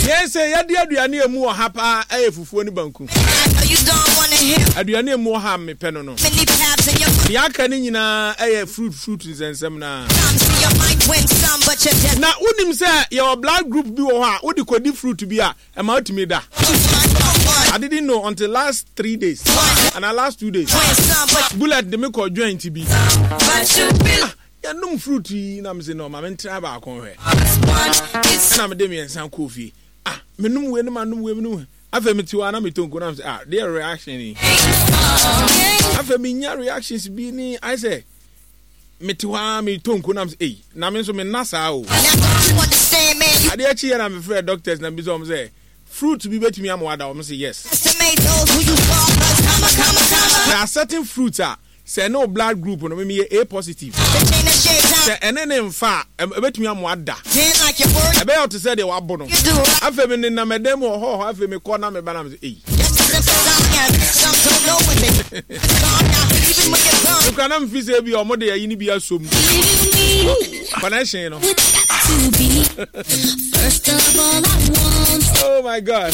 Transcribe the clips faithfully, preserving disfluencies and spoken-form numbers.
Yes, yadi aduane emu o ha pa aye fufuo ni banku. You don't want to hear. Aduane emu o ha me pe no no. Many paths in your Ya ka ni nyina aye fruit fruit nsensem na. so you might win some, but you're dead. Na unim say your blood group bi wo ha, wo di kodi fruit bi a, e ma otimi da. I didn't know until last three days. And the last two days. Bullet the me call joint bi. Ya num fruit na me say no, ma me try ba akon hwe. Na me dem yensan kofi. Ah, me num we no ma num we num. Afa me tiwa na me tonko na me say ah, their reaction ni. Afa me nya reactions bi ni I say me tiwa me tonko na me say eh, na me so me nasa o. Ade achi na me frɛ doctors na bi so me say fruit be betimi amwada o say yes. There are certain fruits are say no blood group no me A positive. Say enene mfa betimi amwada. E be out to say they wa bono. Afa me na medem ho ho afa me ko na me ba na me say eh. You can am fi say bi o mo de yi ni bi asom. Connection no. First of all I want. Oh my God.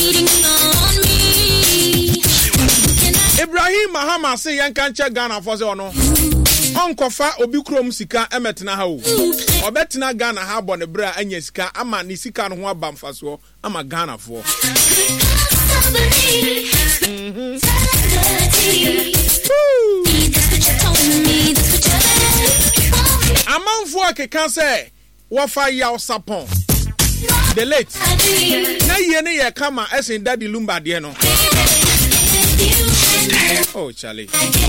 Ibrahim Mahama say yanka nche Ghana for say ono. Onkofa obi krom sika emetena ha o. Obetena Ghana ha bo ne bra anya sika ama ne sika no ho abamfa so ama Ghana for. Mhm. Amanfo akeka say wo fa yaw sapon. The late. Na ye ne ye kama esen Daddy Lumba de no. Oh Charlie.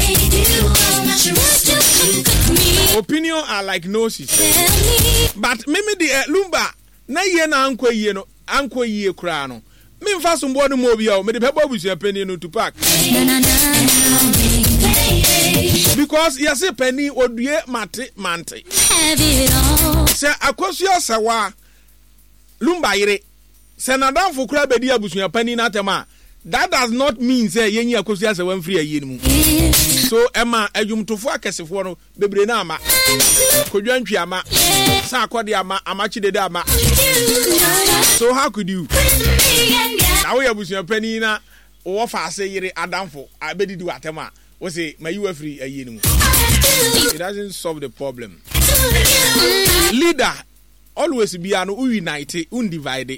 Opinion are like noses. But mimi the uh, Lumba na ye na anko ye no anko ye kura no. Me mfa so mbo no mo bia o me de pebo busu penny no to pack. Because you say penny odue mate mante. Say akosu asawa Lumba yire. Say na dan fo kura bedi abusu penny na tema. That does not mean say yenyi akosu asawa mfiri ayi ni mu. So ema adwumtofo akesefo no bebre na ama. Kodwantwi ama. Sa akode ama amachi dede ama. So how could you? Now we abusu penny na wo fa ase yire adamfo abedi di watema. We say my you free ayi ni mu. It doesn't solve the problem. Leader always be an unite, undivided.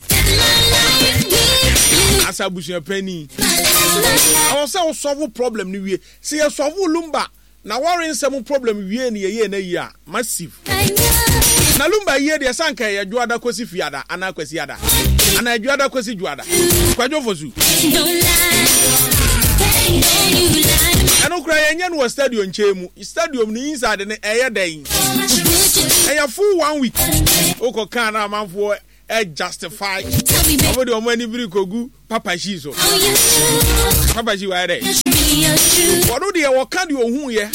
As a bush penny. I was so solve problem new year. See a solve Lumba. Now worrying some problem we any year na year. Massive. Na Lumba year the sanka ya juada kosi fiada, ana kwesi ada. Ana juada kosi juada. Kwajo fozu. I don't cry and was stadium chemu. Stadium ni inside the air day. A full one week. Oko kana man for a justify. Over the money brikogu, Papa Shizo. Papa Shi were there. What do they walk can you who ye?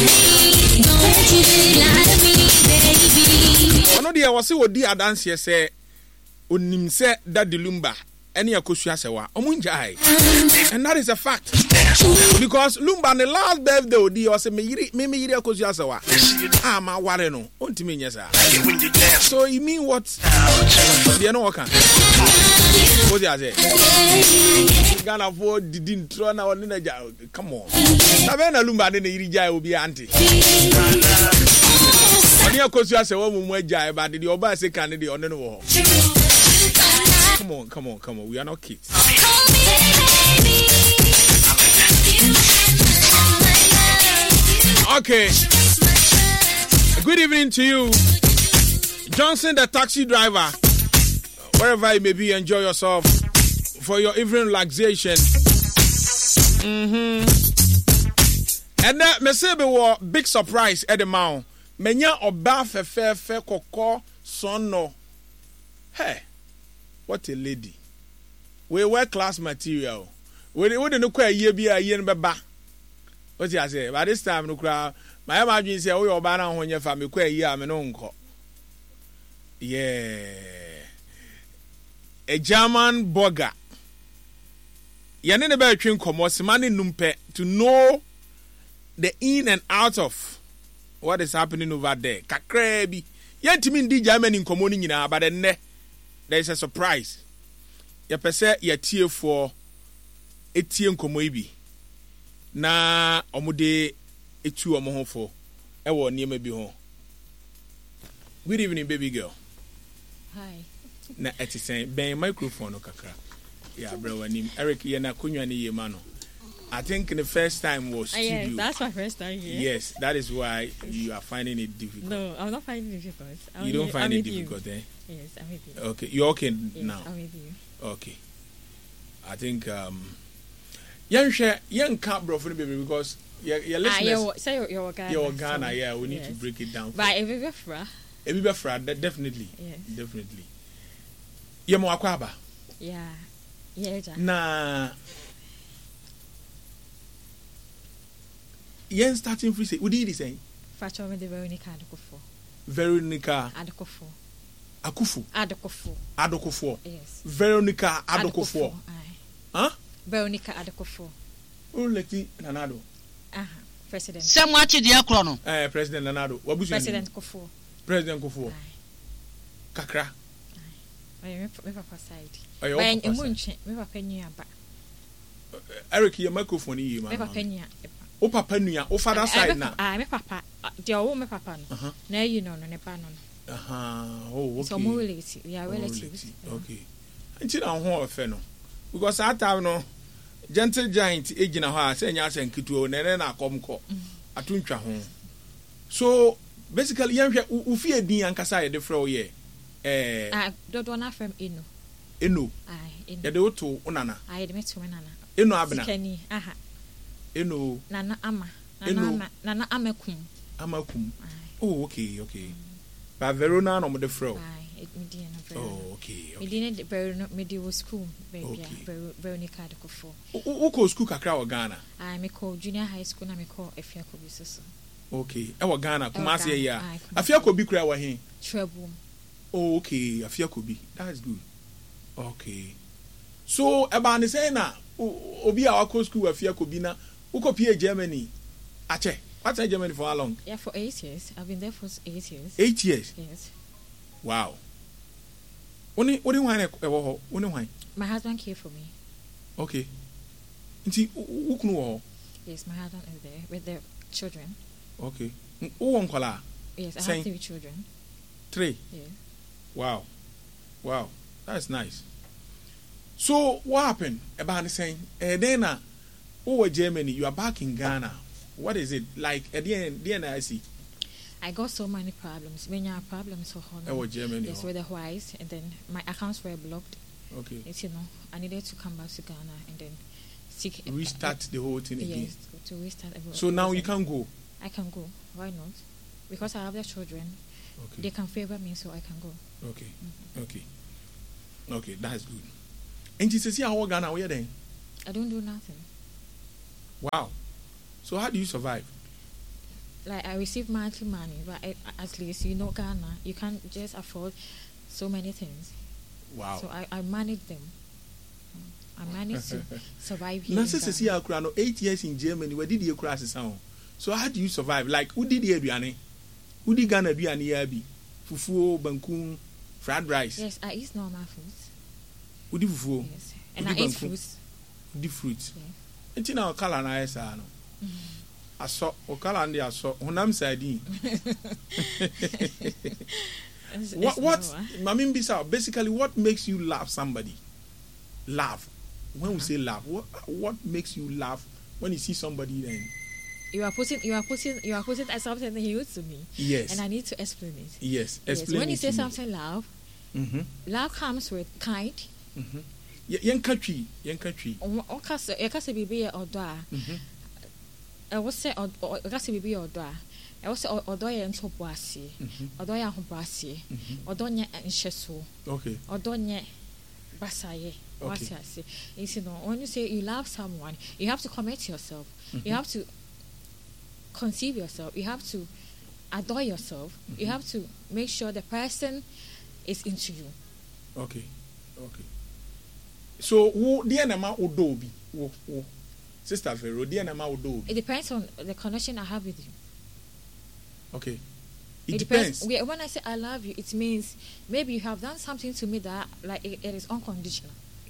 One of the was what dear dance here say, Unim said Daddy Lumba. Any akosia sewa omunjai, and that is a fact because Lumba on the last birthday odi o se me yiri me me yiri akosia sewa ah ma ware no ontimi nyesa. So you mean what they no work what they say Ghana for didn't throw na on na ja come on na be na Lumba de na yiri jai obi anti oni akosia sewa mu mu ajai ba de oba se kan de on no wo. Come on, come on, come on. We are not kids. Okay. Good evening to you. Johnson, the taxi driver. Wherever you may be, enjoy yourself for your evening relaxation. Mm-hmm. And that me say be wa big surprise at the mount. Menya oba fe fe fe koko son no. Hey. What a lady. We wear class material. We didn't quite a year be a year and ba. What you say? By this time, no crowd. My imagine say, oh, you're banner when your family quite a year, I'm an uncle. Yeah. A German burger. You're not about to come or money numpe to know the in and out of what is happening over there. Kakrebi. Yet, mean the German in commoning in our but then. There is a surprise. yɛpɛ sɛ yɛtiefoɔ etie nkɔmmɔ yi bi na ɔmode etu ɔmo ho fo ɛwɔ nneɛma bi ho. Good evening, baby girl. Hi. Na ɛte sɛn bɛn microphone no kakra. Yeah, bro, wanim Eric yɛ na konwa ne yɛ ma no. I think the first time was Uh, studio. yes, that's my first time here. Yes, that is why you are finding it difficult. No, I'm not finding it difficult. I'm You don't with- find I'm it with difficult, you. eh? Yes, I'm with you. Okay, you're okay Yes, now. I'm with you. Okay, I think um, young share young can't bro for the baby because your your Ah, listeners, you're, say you're, you're Ghana. you're Ghana, so- yeah. We need yes. to break it down. But if you're fra, Ebi be fra, de- definitely, Yes. definitely. Yemo akwaba yeah, yeah, ja. na. Yen starting free say, what did he say? Fracture me the Veronica Adokofo. Veronica Adokofo. Akufu Adokofo. Adokofo. Yes. Veronica Adokofo. Aye. Huh? Veronica Adokofo. Who elected Nanado? Aha. President. Sɛ mo akyi deɛ korɔ no. Eh, President Nanado. Wabusu President Kofo. President Kofo. Aye. Kakra. Aye. Me me papa side. Oh, your But papa emu side. nche me papa nua ba. Eric, your microphone here, man. Me papa nua. O papa nua, o father side na. Ah, me papa. The owo me papa no. Uh-huh. Na you know no ne ba no. no. Uh-huh. Oh, okay. So more relative. We are Oh, relatives. Okay. Nti na ho ofe no. Because that time no gentle giant ejina ho a say nya asen kituo na ne na akomko. Atuntwa ho. So basically yenhwe ufi edin ankasa ye de frɛ ye. Eh, Ah, dodo na from Eno. eno. Ai, Ye Eno. de woto unana. Ai, de me to me nana. Eno abena. Sikani. Aha. Eno Nana ama. Eno. Nana ama. Nana amakum. amakum. Ai. Oh, okay, okay. Ba Verona no mo de frɛ. Ai, it me di na very. Oh, okay. Me okay. di na very no me di wo school baby. Okay. Very very ni card ko fo. Wo ko school kakra wɔ Ghana. Ai, me call junior high school na me call Efia Kobi so. Okay. E wɔ Ghana, Kumasi Ghana, ya. aye, Kumasi. Afia ko bi kura wɔ he. Trebum. Oh, okay. Afia ko bi. That's good. Okay. So, eba ne say na o- obi a wakɔ school afia ko bi na ukɔ P A Germany. Ache. What's in Germany for how long? Yeah, for eight years. I've been there for eight years. Eight years. Yes. Wow. Oni oni wan e wɔ hɔ. Oni wan. My husband came for me. Okay. Nti ukunu wɔ hɔ. Yes, my husband is there with their children. Okay. Wo wɔ nkwala. Yes, I Same. have three children. Three. Yeah. Wow. Wow. That's nice. So, what happened? About the same. And then, uh, over Germany, you are back in Ghana. What is it? Like, at the end, the end I see. I got so many problems. Many problems for honor. Over Germany. Yes, oh. with the whites, and then my accounts were blocked. Okay. It's, you know, I needed to come back to Ghana and then seek Restart the whole thing again. Yes, to restart. every- So now you everything. can go. I can go. Why not? Because I have their children. Okay. They can favor me, so I can go. Okay. Okay. Okay, that's good. And you see how Ghana we are then. I don't do nothing. Wow. So how do you survive? Like I receive monthly money, but I, at least you know Ghana, you can't just afford so many things. Wow. So I, I manage them. I manage to survive here. Now, in since Ghana. you are no eight years in Germany, where did you cross the sound? So how do you survive? Like who did you do? Who did Ghana do? Any yabi, fufu, banku, fried rice. Yes, I eat normal foods. Who did fufu? Yes, and Udi I eat banku. fruits. Who did fruits? Yes. Enti na okala na esa no. Aso okala ndi aso honam sardine. It's- What it's what normal. Mami Mbisa, basically what makes you laugh somebody? Laugh. When we say laugh, what what makes you laugh when you see somebody then? You are putting, you are putting, you are putting something new to me, Yes. and I need to explain it. Yes. Yes. Explain When you it say to me. something love, Mhm. love comes with kind. Mhm. Yen katwi, yen katwi. Okasa, ekasa bibi ye odo a. Mhm. I was say okasa bibi ye odo a. I was say odo ye ntobo ase. Mhm. Odo ye ahobo ase. Odo nye nhyeso. Okay. Odo nye basaye. What's Okay. I say? You see, no, when you say you love someone, you have to commit yourself. You have to conceive yourself. You have to adore yourself. You have to make sure the person is into you. Okay. Okay. So wo deɛ na ma odo bi wo wo Sister Vero deɛ na ma odo bi. It depends on the connection I have with you. Okay. It, depends. we- When I say I love you, it means maybe you have done something to me that like it, it is unconditional.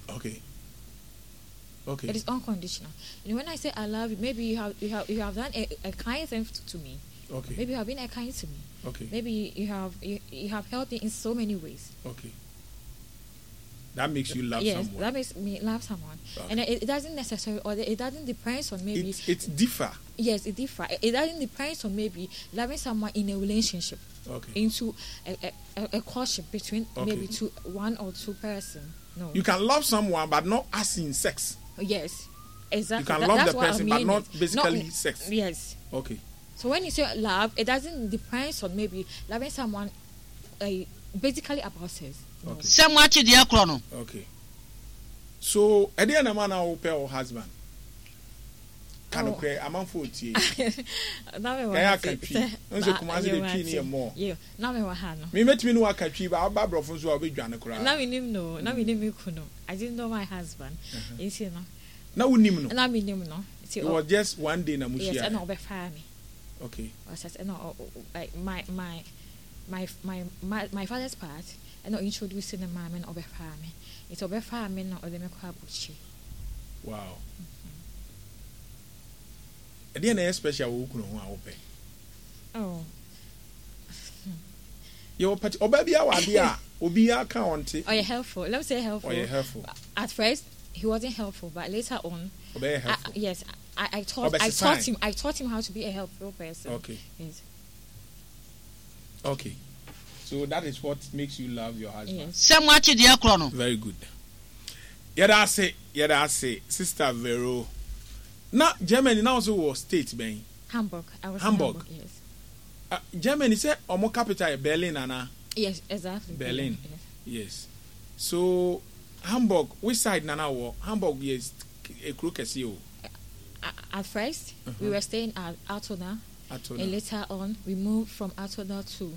Okay. Okay. It is unconditional. And when I say I love you, maybe you have you have you have done a, a kind thing to, to me. Okay. Maybe you have been a kind to me. Okay. Maybe you have you, you have helped me in so many ways. Okay. That makes you love yes, someone. that makes me love someone. Okay. And it, it doesn't necessarily, or it doesn't depend on maybe. It's, it's differ. Yes, it differ. It doesn't depend on maybe loving someone in a relationship. Okay. Into a, a, a, a courtship between Okay. maybe two, one or two person. No. You can love someone, but not as in sex. Yes, exactly. You can That- love that's the what I person, but mean not it. basically Not- sex. Yes. Okay. So when you say love, it doesn't depend on maybe loving someone, uh, basically about sex. No. Okay. Some watch the acrono. Okay. So, at the end of the man, I will pay your husband. Can Oh. okay, I'm on forty. Now we Kaya want to country. say- Don't say Ba- come as you the want tree to- near more. Yeah. Now we want to. Me met me no country, but I'll buy from so I'll be Joanna Kura. Now we name no. Now we name you kuno. I didn't know my husband. You see no. Now we name no. Now we name no. See, It oh, was just one day na yes, I know mushia. be family. Okay. I said, no, like my my my my my my father's part. I know introducing the mom and obe family. It's obe family no ode me kwa buchi. Wow. At the end of special we kuno ho a wo pe. Oh. You party oba bia wa dia obi aka onte. Oh, you're helpful. Let me say helpful. Oh, you're helpful. At first, he wasn't helpful, but later on, Oba I, helpful. yes, I, I taught Oba I sign. taught him I taught him how to be a helpful person. Okay. Yes. Okay. So that is what makes you love your husband. Yes. Some watch the acrono. Very good. Yada say, yada say, Sister Vero. Now Germany now also was state ben. Hamburg. I was Hamburg. in Hamburg. Yes. Uh, Germany say omo capital is Berlin ana. Yes, exactly. Berlin. Yes. Yes. So Hamburg, which side nana wo? Hamburg yes a krokesi o. A- At first, Uh-huh. we were staying at Altona, Atona. and later on, we moved from Altona to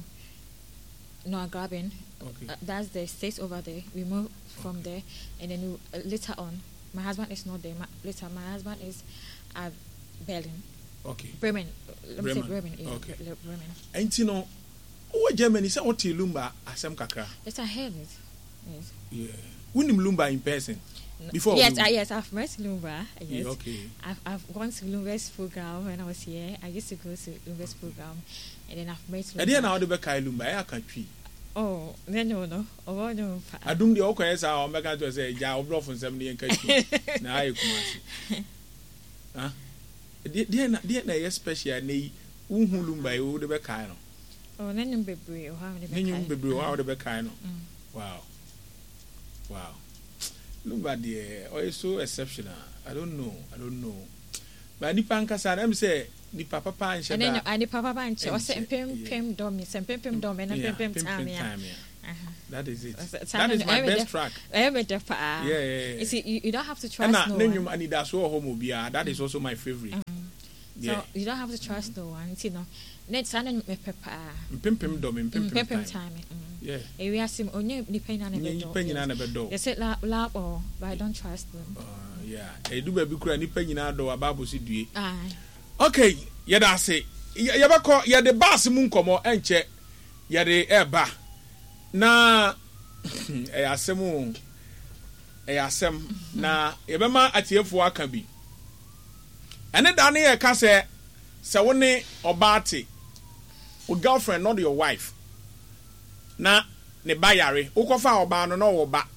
Norrgraben. Okay. Uh, that's the state over there. We moved from Okay. there, and then we, uh, later on, my husband is not there. My, later, my husband is at Berlin, Okay. Bremen. Let me say Bremen. Bremen. Yeah, Okay. Bre- Bremen. And you know, who Germany say what Lumba asem kakra. Yes, I heard it. Yes. Yeah. Unim Lumba in person. No- Before yes, we- I, yes, I've met Lumba. Yes. Yeah, okay. I've, I've gone to Lumba's program when I was here. I used to go to Lumba's program, and then I've met Lumba. And then now the Bekai Lumba, I country. Oh, no, no, no. Oh, no. I do the okay as our American to say, Ja, or bro from seventy and country. Now I come. Huh? Dear, dear, dear, special, nay, Uhu Lumba, you would be kind. Oh, then you be or how many Then you be out of the kind. Wow. Wow. Lumba, dear, oh, it's so exceptional. I don't know. I don't know. But Nipanka said, I'm say, Nipa Papa and And then Shada. I need Papa Banch or And Sam Pim yeah. Pim Dom, Sam Pim Pim Dom, and Yeah, Pim Pim pim, Tam. pim, Yeah. time, yeah. That is it. Uh-huh. That is my Every best day- track. Every day, pa. Yeah, yeah, yeah. You see, you, you don't have to And trust now, no then you one. and that's so home That is also my favorite. Yeah. So you don't have to trust no one. You know, next time me papa. Pim pim dom, pim pim Pim Pim time. time. Yeah. Eh, we ask him, only depending on the Nye nipa nyinaa na bɛdɔ. They said la la or, but I don't trust them. Uh, yeah. Edu baabi kura nipa nyinaa dɔ ababo si due. Aye. Okay, yɛda ase. Yɛbɛkɔ yɛde baasi mu nkɔmɔ ɛnkyɛ yɛde ɛba na ɛyɛ asɛm o ɛyɛ asɛm na yɛbɛma atiefoɔ aka bi. Ɛne da ne yɛka sɛ sɛ wo ne ɔbaa te o girlfriend not your wife na ne ba yare wokɔfa ɔbaa no na ɔwɔ ba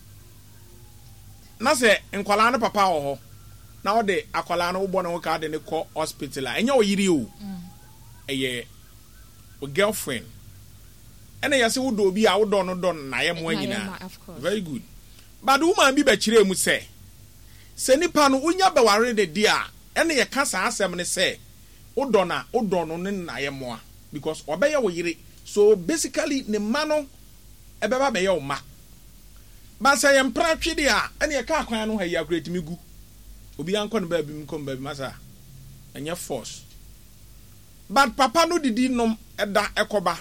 na sɛ nkwalaa no papa wɔ hɔ na ɔde akwalaa no wobɔ ne ho ka de ne kɔ hospital a ɛnyɛ ɔyiri o ɛyɛ o girlfriend ɛna yɛsɛ wodɔ obi a wodɔ no dɔ no nayɛ mmoa Nayɛ nyinaa mmoa, of course. very good but woman bi bɛkyerɛ mu sɛ sɛ nipa no wonya bɛware de di a ɛna yɛka saa asɛm ne sɛ wodɔ no a wodɔ no ne nayɛ mmoa because ɔbɛyɛ wo yere so basically ne ma no ɛbɛba bɛyɛ wo ma but sɛ yɛmpra twe de a ɛna yɛka akwan no ha yi akora tumi gu obi ankɔ no baabi mu kɔ baabi masa ɛnyɛ force but papa no didi nom ɛda ɛkɔba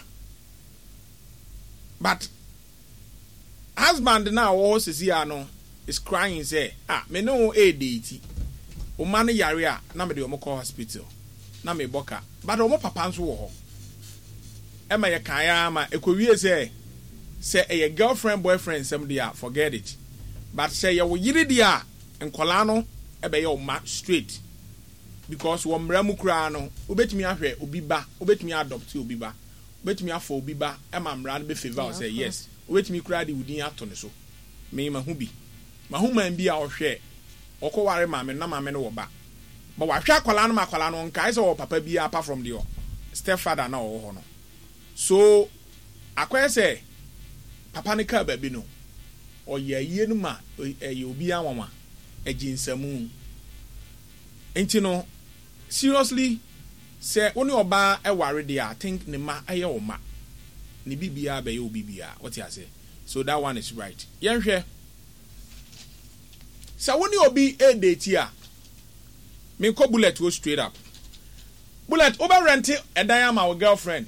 but husband na wo sisi a no is crying say ah me no e date o ma no yare a na me de o mo call hospital na me boka but o mo papa nso wo ho e ma ye kan ya ma ekowie say say e girlfriend boyfriend sem dia forget it but say you yiri dia nkola no ebe ye o ma straight because wo mra mu kura no obetumi ahwe obi ba obetumi adopt obi ba obetumi afọ obi ba e ma mra no be favor say yes obetumi kura de wudin ato ne so me ma hu bi ma hu man bi a ohwe okoware ma me na ma me no wo ba but wa hwa akola no ma akola no nkai so wo papa bi apart from the stepfather na wo ho no so akwai say papa ne ka ba bi no oye yie no ma e obi anwama ejinsamu enti no seriously say oni oba e ware dia I think ne ma aye o ma ne bibia be ye obibia what you say so that one is right yenhwe say oni obi e date a me ko bullet go straight up bullet over rent e dan am our girlfriend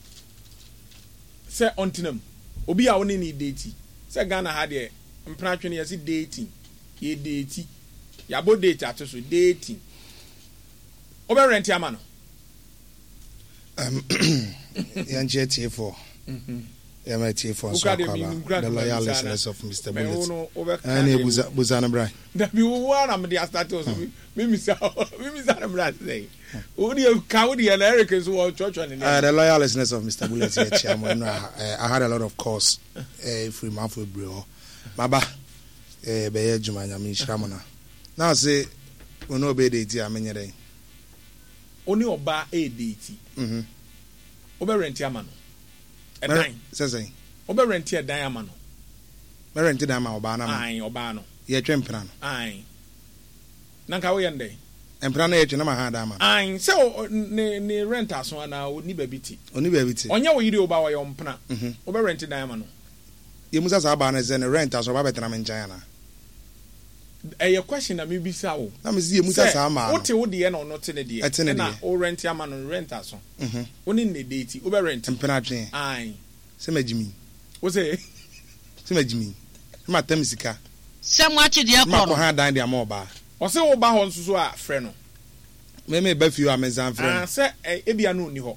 say ontinam obi a woni ni date say Ghana ha de mpra twene ye say dating ye date ya bo date atoso dating over rent am no um yanche T four mhm yeah T four so kwala the loyal listeners of Mister Bullet and buza buza na bra that be one am dey start us me me say me me say na bra say odi ka odi Americans who church on uh the loyal listeners of Mister Bullet here chairman I had a lot of calls eh free man for bro baba eh be ye juma nya me shramona now say we no be dey ti amenyere oni oba e date mhm oba rent am no e dan sese oba rent e dan am no me rent dan ma oba na ma ai oba no ye twempra no ai nanka wo yende empra na ye twena ma ha dan ma ai se ne ne rent aso na oni ba biti oni ba biti onye wo yiri oba wo ye ompna mhm oba rent dan am no ye musa sa ba na ze ne rent aso ba betena me njan na eh your question na me bisa wo na me ye musa sa ma wo te wo de na no te ne de na o rent am no rent aso mhm oni ne date oba rent empra twen ai se majimi wo say se majimi ma temisika se mo achi de akọ ma ko ha dan de ama oba o se wo ba ho nsusu a frɛ no me me ba fiu amezan frɛ ah se e bia no ni ho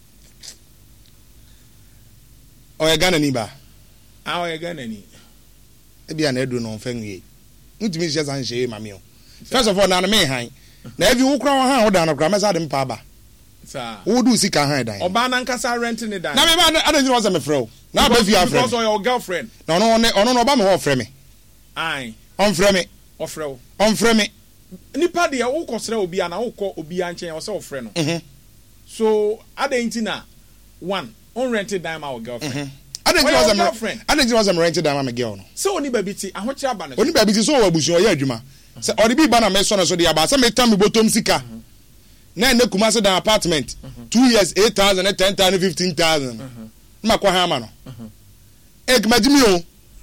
o ye Ghana ni ba ah o ye Ghana ni e bia na edu no mfanwie ntimi hye san hye ma me o first of all na na me han na evi wo kra wo han wo dan no kra me sa de mpa ba sa wo du sika han dan oba na nkasa rent ni dan na me ba ada nyi wo se me frɛ o na ba fiu afrɛ because of your girlfriend no no no no ba me ho frɛ me ai on frɛ me o frɛ o on frɛ me nipa de wo kosere obi ana wo kɔ obi anchen wo se wo frɛ no mhm so ada ntina one on rented dan ma wo girlfriend ada nyi wo se me ada nyi wo se me rented dan ma me girl no so oni ba biti ahokyere aba no oni ba biti so wo abusu o ye adwuma se odi bi ba na me so no so de aba se me tam me botom sika na na kuma se dan apartment two years eight thousand ten thousand fifteen thousand ma ko ha ma no e gmajimi o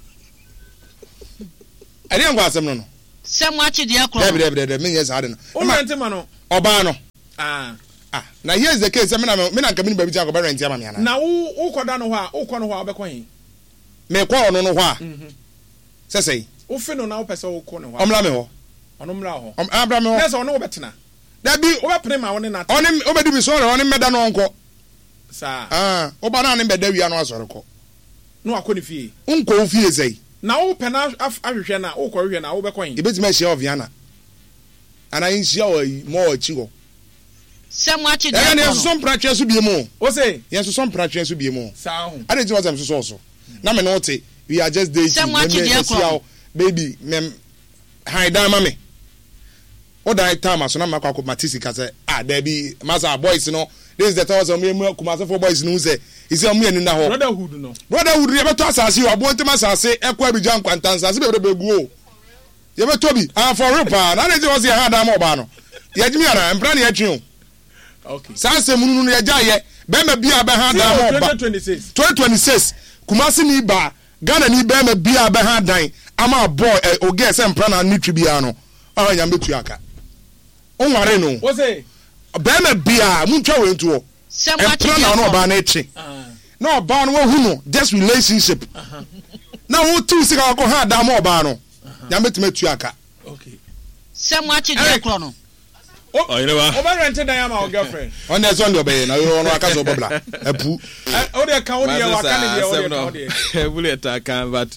ari ngwa asem no no se mo achi de akọ debe debe debe me yes ade no o rent ma no oba no ah ah na here is the case me na me na nkame ni ba bi ti akọ ba rent ya ma me ana na wo wo koda no ho a wo kɔ no ho a wo bɛkɔ hin me kwa ono no ho a mhm sesei wo fe no na wo pese wo kɔ no ho omla me ho ono mra ho om abra me ho nese ono wo betena da bi wo bɛpene ma wo ne na oni obedi bi so oni meda no onko sa ah oba na ne beda wi ano asore ko no akɔ ne fie unko fie sei na wo pena ahwehwe na wo kɔ hwehwe na wo bɛkɔ hin ibeti ma share of yana ana in share o mo achi go se mo achi de akọ akọ no so mpra twa so bi mu wo say yes so mpra twa so bi mu sa ho ade ti was am so so na me no te we are just dating Some watch the akọ baby mem hi da ma me o da time so na makwa ko matisi ka say ah there be masa boys no this is the time some me kuma for boys no say is am me ni na ho brotherhood no brotherhood ye beto asase o abo ntem asase ekwa bijan kwantansa se be be begu o ye beto bi ah for real pa na dey was ye ha da ma oba no ye jimi ara empra na ye twi o okay sanse munu no ye ja ye be ma bia be ha da ma oba twenty twenty-six twenty twenty-six Kumasi ni ba Ghana ni be ma bia be ha dan ama boy o ge se empra na nitwi bia no ah nya betu aka onware no wo say be ma bia mu ntwa we ntuo se mo achi de na no akọ ba na echi na oba no hu no just relationship na wo tu sika ko ha da ma oba no nya betu metu aka okay se mo achi de akọ no oh you know what over rented dan ma girlfriend on the Sunday obey na you no aka so bobla apu o de ka o de wa ka ne de o de ka o de bullet can but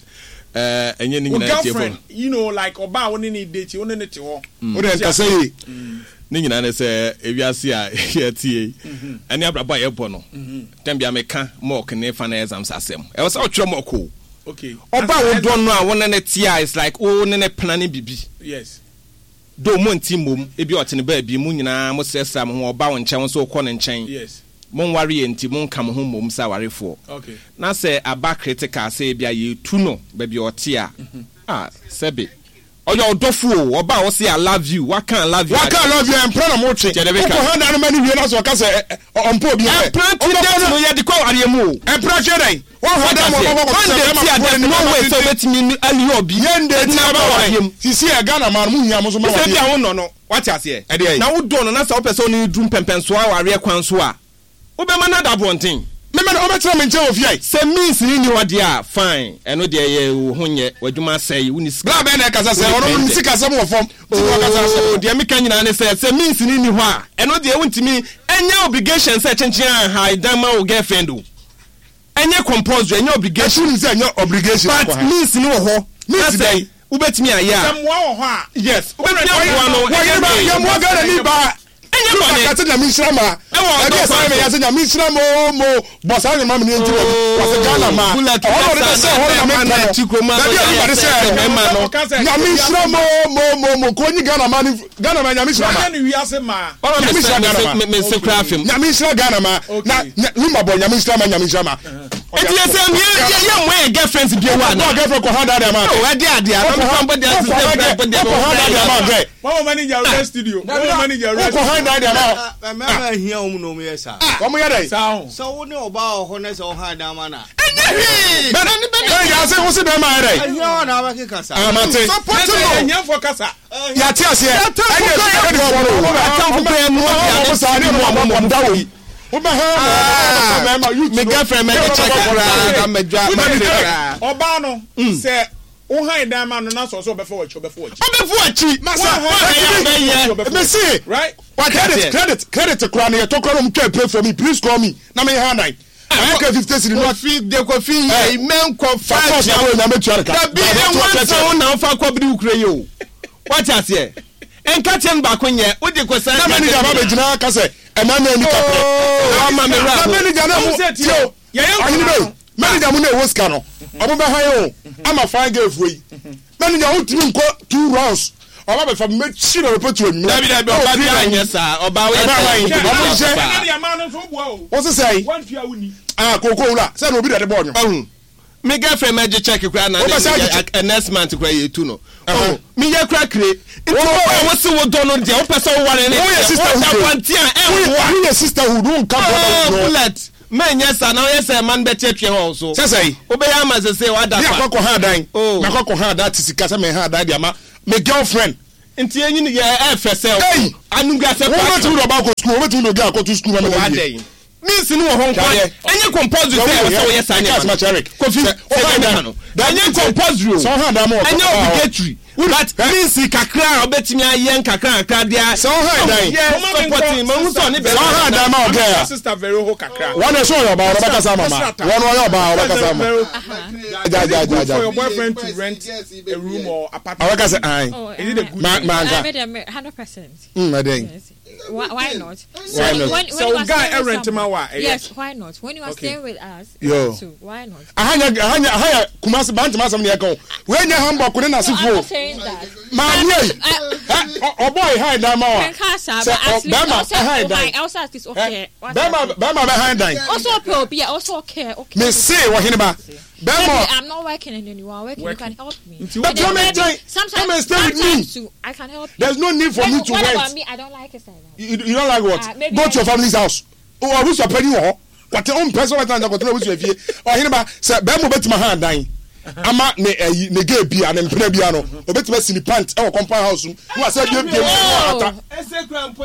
eh enye ni nyina tie girlfriend you know like oba woni ni date woni ne te ho o de nkasa yi ni nyina ne se ewiase a yetie ani abraba yebo no tambia meka mock ne fa na exams asem e was otwere mock o okay oba wo don no a woni ne tia is like o ne ne plan bibi yes do mo nti mom ebi otene ba bi mu nyina mo sesa mo oba wo nchen so ko ne nchen yes mon ware enti mon kam ho mom sa warefo okay na se aba critical say bia ye tu no ba bi ote a ah sebe oyo odofo oba wo say I love you what can I love you what can I love you and plan am oche ko hand an mani wie na so ka say ompo bi e plan ti dem no ye de ko are mu e plan che dai one hand am mo ko say no way so betimi ali obi yende ti na ba wa sisi e Ghana man mu hia mo so ma wa bi a wo no no what ase na wo do no na sa wo person ni drum pempenso a ware kwan so a wo be ma na da bonten me me o betra me nche ofia se means ni ni wade a fine eno de ye ho nye wadwuma sai woni bla be na kasa se ono ni sika se mo fom ti wo kasa se de me kan nyina ne se se means ni ni ho a eno de wontimi enya obligation se chenchen a high dama o girlfriend o enya compulsory enya obligation se enya obligation but means ni wo ho means say ubetimi aya sam wo ho a yes ubetimi aya no ya mo ga ni ba enya mo ne kata na mishrama e wo do sa me ya se na mishrama o mo bosa ni mam ni enti wo se Ghana ma o do se ho na me na tikoma na dia ba se me ma no na mishrama mo mo mo ko ni Ghana ma ni Ghana ma nya mishrama na ni wi ase ma nya mishrama me me se kra fem nya mishrama Ghana ma na lumba bo nya mishrama nya mishrama enti ye se me ye mo e girlfriends bi wa na girlfriend ko handa dem ma o ade ade a no fam body as se body ko handa dem ma gre mama manager the studio mama manager ko handa dem ma mama hia um no me yesa ko mo yare sao so wo ne oba ho ne so handa ma na enye be be ya se wo se dem ma yare hia na ba ke kasa amate support no nya for kasa ya ti ase e de wo atam ko e mu ya sa ni mo mo ndawo Oba ha ma you me girlfriend me check ra me dwa me oba no se o han dan ma no na so so be for wachi be for wachi be for wachi masa me see right what credit credit credit kra na you talk am to pray for me please call me na me hand nine I can fifty cedi no fi de ko fi e men ko fa ya we na me tuare ka da bi e wan so na fa ko bi ukre yo what ase e enka chen ba konye o de ko san na me ni da ba be gina ka se e ma na ni ka pre ama me ra na me ni gana mu tio ye ye ani be manager mu na e wo ska no obo be han yo ama fine girl fuyi manager wo timi nko two rounds oba be fa me chi na report you da bi da bi oba bi anya sa oba we oba je na dia ma no so bua o wo se sei wan tua wuni ah koko wura se na obi da de ball nyo me girlfriend me je check kra na a next month kra ye tu no oh me ye kra kre into wo se wo do no de wo pese wo ware ne wo ye sister wo wanti a e wo ye sister who don come no bullet man yes na yes man be tetwe ho so se sei wo be ya ma se se wa da fa ya kokko ha dan na kokko ha da tisika se me ha da dia ma me girlfriend nti enyi ye e fese anu ga se pa wo tu do ba ko school wo tu do ga ko to school ma me means ni wo hon kwa enye compulsory say so yes anya kofi enye compulsory so ha da mo enye obligatory but means kakra obetimi ayen kakra kakra dia so ha dan supporting ma so ni be so ha da ma oga sister very ho kakra one so your ba oba kasa mama one one your ba oba kasa mama ja ja ja ja for your boyfriend to rent a room or apartment oba kasa ai is it a good man man one hundred percent mm I think why, why not so why not? when, when so guy rent ma wa yes why not when you are okay. staying with us yo too, why not ahanya ahanya ahanya kumasi bant ma sam ne yakon we nya hamba ko na sifo I'm saying that ma nie oh boy hi da ma wa so my Elsa is okay Bema Bema behind dan also okay also okay okay me say wo hene ba Bema I'm not working and you are working you can help me but you may sometimes stay with me I can help you there's no need for me to what wait about me I don't like it like that you, you don't like what uh, go to your family's house oh I wish you penny ho what your own person what na go to wish you fie oh hene ba say Bema betima hand dan ama ne ne ge bia ne mpena bia no obetima sini pant e wo compound house mu wa say bia bia ata